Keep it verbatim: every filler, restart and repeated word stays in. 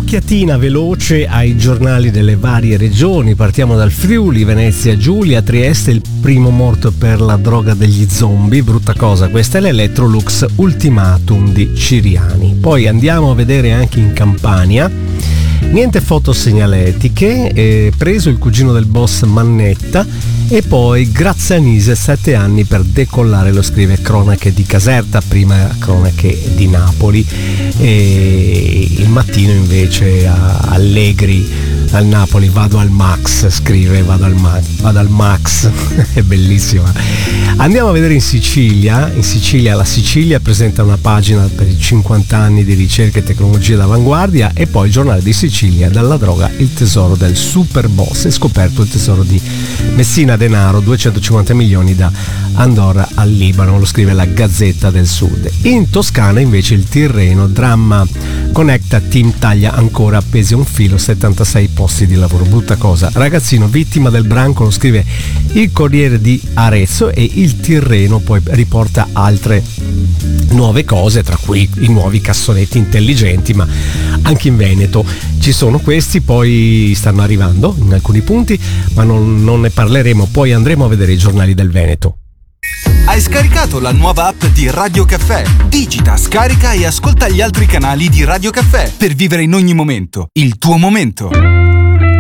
Un'occhiatina veloce ai giornali delle varie regioni. Partiamo dal Friuli, Venezia Giulia, Trieste il primo morto per la droga degli zombie, brutta cosa questa, è l'Electrolux ultimatum di Ciriani. Poi andiamo a vedere anche in Campania, niente foto segnaletiche, è preso il cugino del boss Mannetta. E poi Grazianise, sette anni per decollare, lo scrive Cronache di Caserta, prima Cronache di Napoli. E il Mattino invece a Allegri al Napoli, vado al Max, scrive vado al, Ma- vado al Max, è bellissima. Andiamo a vedere in Sicilia, in Sicilia la Sicilia presenta una pagina per i cinquanta anni di ricerca e tecnologia d'avanguardia, e poi il giornale di Sicilia, dalla droga il tesoro del super boss, è scoperto il tesoro di Messina Denaro, duecentocinquanta milioni da Andorra al Libano, lo scrive la Gazzetta del Sud. In Toscana invece il Tirreno, dramma Connecta, team taglia ancora appesi a un filo, settantasei posti di lavoro, brutta cosa. Ragazzino vittima del branco, lo scrive il Corriere di Arezzo, e il Tirreno poi riporta altre nuove cose, tra cui i nuovi cassonetti intelligenti, ma anche in Veneto ci sono questi, poi stanno arrivando in alcuni punti, ma non, non ne parleremo, poi andremo a vedere i giornali del Veneto. Hai scaricato la nuova app di Radio Caffè? Digita, scarica e ascolta gli altri canali di Radio Caffè per vivere in ogni momento il tuo momento.